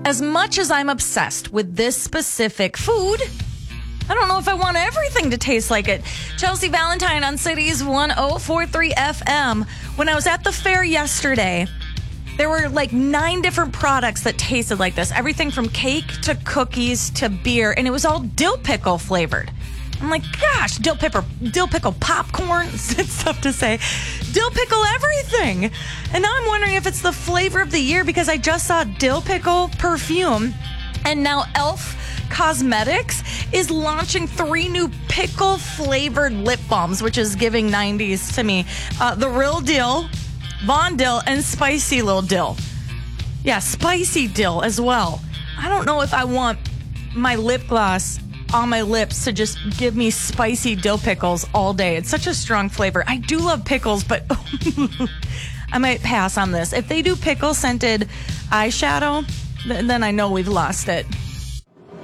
as much as I'm obsessed with this specific food, I don't know if I want everything to taste like it. Chelsea Valentine on Cities 1043 FM. When I was at the fair yesterday, there were like 9 different products that tasted like this. Everything from cake to cookies to beer. And it was all dill pickle flavored. I'm like, gosh, dill pickle popcorn. It's tough to say. Dill pickle everything. And now I'm wondering if it's the flavor of the year because I just saw dill pickle perfume. And now Elf Cosmetics is launching 3 new pickle flavored lip balms, which is giving 90s to me. The Real Dill, Von Dill, and Spicy Little Dill. Yeah, Spicy Dill as well. I don't know if I want my lip gloss on my lips to just give me spicy dill pickles all day. It's such a strong flavor. I do love pickles, but I might pass on this. If they do pickle scented eyeshadow, then I know we've lost it.